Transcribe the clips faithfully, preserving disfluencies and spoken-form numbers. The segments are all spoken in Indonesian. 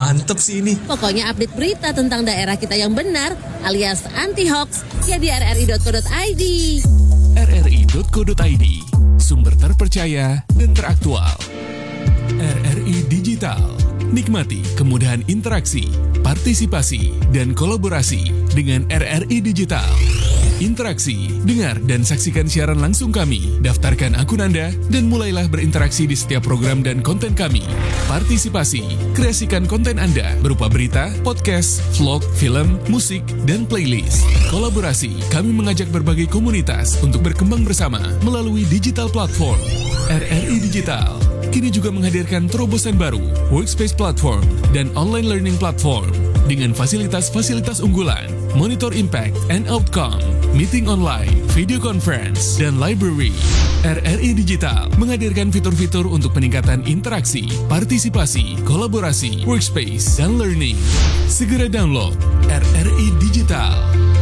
Mantep sih ini. Pokoknya update berita tentang daerah kita yang benar alias anti-hoax ya di r r i dot co dot i d. r r i dot co dot i d, sumber terpercaya dan teraktual. R R I Digital, nikmati kemudahan interaksi, partisipasi, dan kolaborasi dengan R R I Digital. Interaksi, dengar dan saksikan siaran langsung kami, daftarkan akun Anda, dan mulailah berinteraksi di setiap program dan konten kami. Partisipasi, kreasikan konten Anda berupa berita, podcast, vlog, film, musik, dan playlist. Kolaborasi, kami mengajak berbagai komunitas untuk berkembang bersama melalui digital platform. R R I Digital kini juga menghadirkan terobosan baru, workspace platform, dan online learning platform dengan fasilitas-fasilitas unggulan, monitor impact and outcome, meeting online, video conference, dan library. R R I Digital menghadirkan fitur-fitur untuk peningkatan interaksi, partisipasi, kolaborasi, workspace, dan learning. Segera download R R I Digital.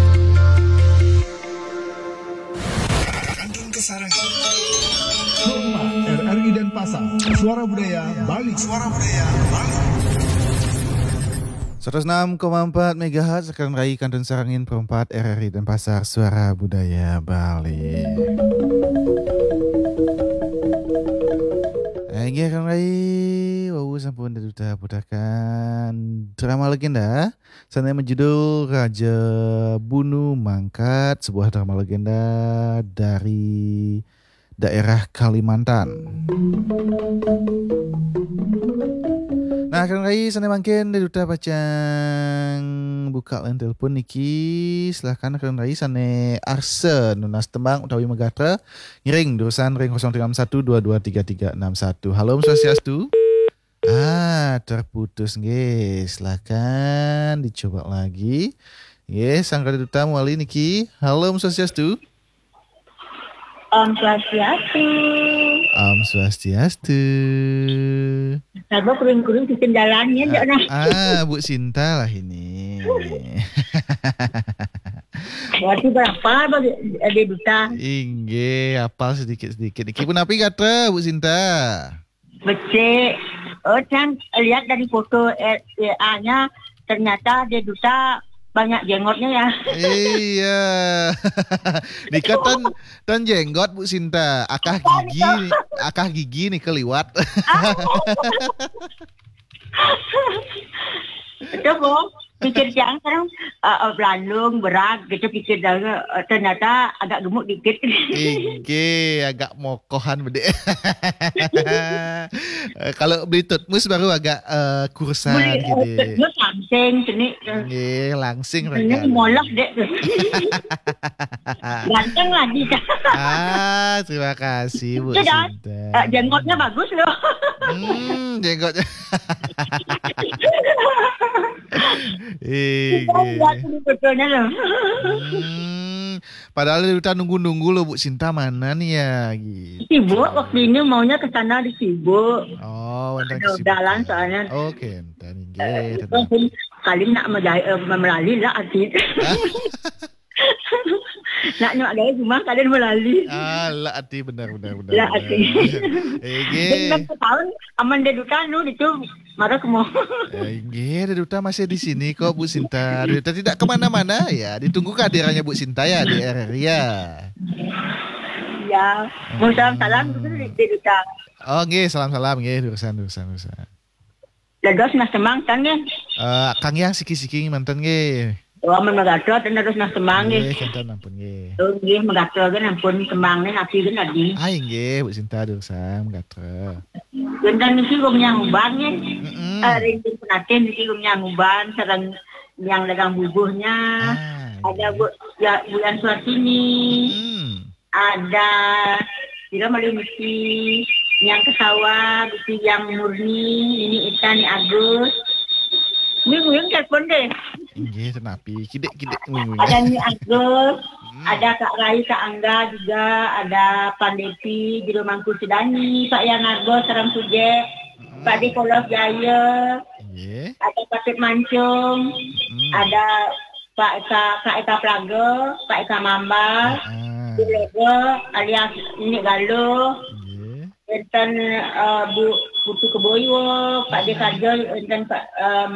R R I dan Pasar, Suara Budaya Bali. Suara Budaya Bali. seratus enam koma empat megahertz akan raih Kantun Sarangin perempat R R I dan Pasar Suara Budaya Bali. Lagi akan raih wow sampun duta putarkan drama legenda sana menjudul Raja Bunu Mangkat, sebuah drama legenda dari daerah Kalimantan. Nah, kan rai sana mungkin dari duta pacang buka line telepon niki. Silahkan kan rai sana Arsen nunas tembang utawi megatra ngiring durusan ring nol tiga enam satu dua dua tiga tiga enam satu. Halo, Om Swastiastu. Ah, terputus nggih. Silahkan dicoba lagi. Nggih, sang duta muali niki. Halo, Om Swastiastu. Om Swastiastu. Om Swastiastu. Saya kuring-kuring di kendalanya ah, ah, Bu Sinta lah ini. Berarti berapa bagi ada duta? Ingge, apal sedikit-sedikit. Iki pun api kata Bu Sinta. Becek. Oh, kan lihat dari foto R A-nya ternyata ada duta banyak jenggotnya ya. Iya. Nikah tan, tan jenggot Bu Sinta. Akah gigi, akah gigi nih keliwat. Itu kok pikir jangan sekarang uh, belalung berat gitu pikir dah uh, ternyata agak gemuk dikit. Ige agak mokohan bede. Kalau beli tutmus baru agak uh, kursan beli, gitu. Tutmus langsing sini. Ige langsing regal. Ini molok dek. Ganteng lagi. Ah, terima kasih Bu Sinta. Uh, jenggotnya bagus loh. Hmm, jenggotnya. Eh, hmm, padahal udah nunggu-nunggu loh Bu Sinta mana nih ya gitu. Sibuk waktu ini maunya ke sana di sibuk. Oh, ada jalan soalnya. Oke, entar nggih. Kali nak melalui lah arti. Nak nyok gaya cuma kalian melalui. Ah, lah arti benar benar benar. Lah arti. Eh, dan tahun aman dia duta nu itu marah kemo. Eh, ada duta masih di sini kok Bu Sinta. Duta tidak kemana-mana ya. Ditunggu kehadirannya Bu Sinta ya di R R I ya. Ya, mau salam-salam dulu di duta. Oh, nggih, salam-salam nggih, urusan urusan urusan. Ledos nas semang kan nggih. Eh, Kang Yang siki-siki mantan nggih. Oh, men megato dan terus nas semang nggih. Nggih, kanten ampun nggih. Oh, nggih megato kan ampun semangnya napi kan adi. Ah, nggih, Bu Sinta urusan megato. Dan misi gum yang uban nggih. Eh, rinting penaten misi gum yang uban sareng yang dagang bubuhnya. Ah, ada Bu ya bulan Suartini. Hmm. Ada tidak malu misi yang ke sawah, misi yang murni, ini Ita, ini Agus. Minggu yang telepon deh. Nggih, tenapi. Kidek-kidek minggu. Ada ni Agus, hmm. ada Kak Rai, Kak Angga juga, ada Pandepi, di Mangku Sedani, Pak Yang Argo, Sarang Suje, hmm. Pak Di Kolos Jaya, yeah. Ada Pak Tip Mancung, hmm. ada Pak Eka, Kak Eka Plaga, Pak Eka Mamba, Bu uh-huh. Lego, alias Nik Galuh, Enten uh, Bu Putu Keboyo, Pak Dekajol, enten Pak um,